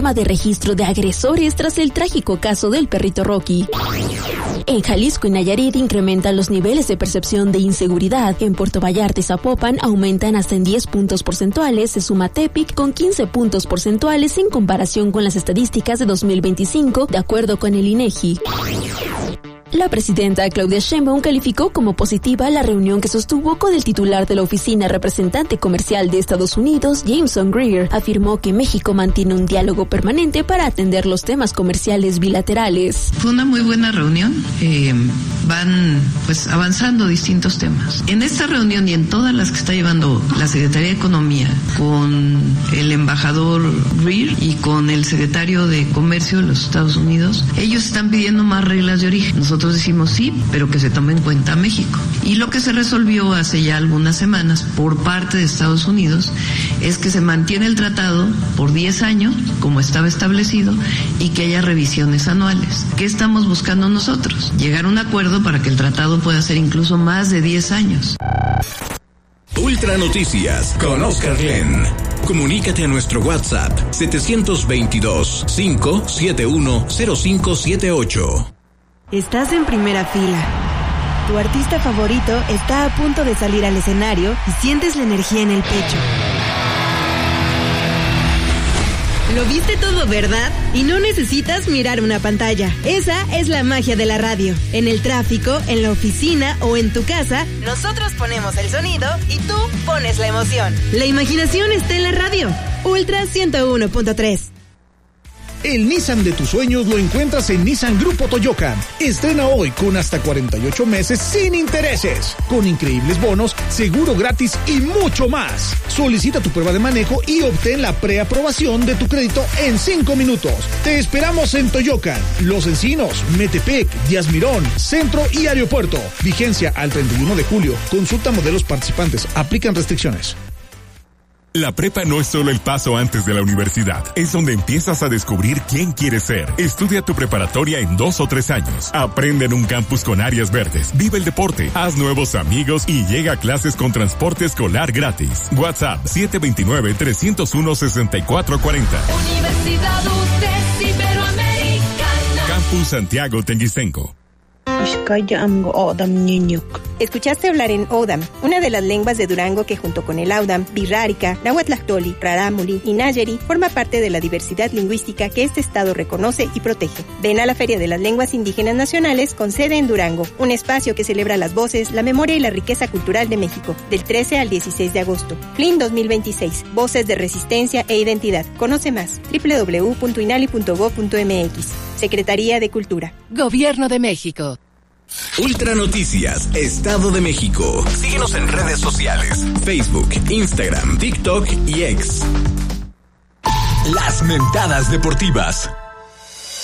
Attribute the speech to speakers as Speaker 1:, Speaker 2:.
Speaker 1: plataforma de registro de agresores tras el trágico caso del perrito Rocky. En Jalisco y Nayarit incrementan los niveles de percepción de inseguridad. En Puerto Vallarta y Zapopan aumentan hasta en 10 puntos porcentuales. Se suma Tepic con 15 puntos porcentuales en comparación con las estadísticas de 2025, de acuerdo con el INEGI. La presidenta Claudia Sheinbaum calificó como positiva la reunión que sostuvo con el titular de la Oficina Representante Comercial de Estados Unidos, Jameson Greer. Afirmó que México mantiene un diálogo permanente para atender los temas comerciales bilaterales.
Speaker 2: Fue una muy buena reunión. Van avanzando distintos temas. En esta reunión y en todas las que está llevando la Secretaría de Economía con el embajador Greer y con el secretario de Comercio de los Estados Unidos, ellos están pidiendo más reglas de origen. Nosotros decimos sí, pero que se tome en cuenta México. Y lo que se resolvió hace ya algunas semanas por parte de Estados Unidos es que se mantiene el tratado por 10 años, como estaba establecido, y que haya revisiones anuales. ¿Qué estamos buscando nosotros? Llegar a un acuerdo para que el tratado pueda ser incluso más de 10 años.
Speaker 3: Ultra Noticias con Oscar Glenn. Comunícate a nuestro WhatsApp 722-571-0578.
Speaker 4: Estás en primera fila. Tu artista favorito está a punto de salir al escenario y sientes la energía en el pecho. Lo viste todo, ¿verdad? Y no necesitas mirar una pantalla. Esa es la magia de la radio. En el tráfico, en la oficina o en tu casa, nosotros ponemos el sonido y tú pones la emoción. La imaginación está en la radio. Ultra 101.3.
Speaker 5: El Nissan de tus sueños lo encuentras en Nissan Grupo Toyocan. Estrena hoy con hasta 48 meses sin intereses, con increíbles bonos, seguro gratis y mucho más. Solicita tu prueba de manejo y obtén la preaprobación de tu crédito en 5 minutos. Te esperamos en Toyocan, Los Encinos, Metepec, Díaz Mirón, Centro y Aeropuerto. Vigencia al 31 de julio. Consulta modelos participantes. Aplican restricciones.
Speaker 6: La prepa no es solo el paso antes de la universidad, es donde empiezas a descubrir quién quieres ser. Estudia tu preparatoria en 2 o 3 años. Aprende en un campus con áreas verdes, vive el deporte, haz nuevos amigos y llega a clases con transporte escolar gratis. WhatsApp 729-301-6440.
Speaker 7: Universidad UTES Iberoamericana.
Speaker 6: Campus Santiago Tenguistenco.
Speaker 8: Escuchaste hablar en Odam, una de las lenguas de Durango que junto con el Audam, Birrárica, Nahuatlactoli, Rarámuri y Nayeri forma parte de la diversidad lingüística que este estado reconoce y protege. Ven a la Feria de las Lenguas Indígenas Nacionales con sede en Durango, un espacio que celebra las voces, la memoria y la riqueza cultural de México, del 13 al 16 de agosto. FLIN 2026, Voces de Resistencia e Identidad. Conoce más, www.inali.gov.mx. Secretaría de Cultura.
Speaker 9: Gobierno de México.
Speaker 3: Ultra Noticias, Estado de México. Síguenos en redes sociales, Facebook, Instagram, TikTok y X. Las mentadas deportivas.